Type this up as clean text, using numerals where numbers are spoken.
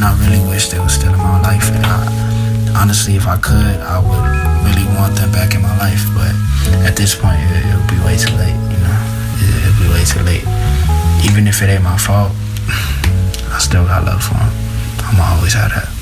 I really wish they were still in my life. And honestly, if I could, I would really want them back in my life. But at this point, it would be way too late. It would be way too late. Even if it ain't my fault, I still got love for them. I'ma always have that.